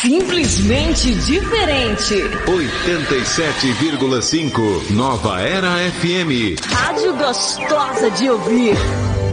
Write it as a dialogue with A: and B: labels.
A: simplesmente diferente.
B: 87,5 Nova Era FM.
A: Rádio gostosa de ouvir.